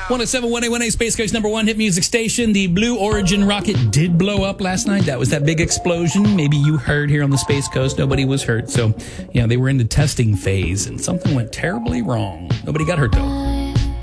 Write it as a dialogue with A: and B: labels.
A: 107.1A Space Coast #1 hit music station. The Blue Origin rocket did blow up last night. That was that big explosion. Maybe you heard here on the Space Coast. Nobody was hurt. So, they were in the testing phase and something went terribly wrong. Nobody got hurt though.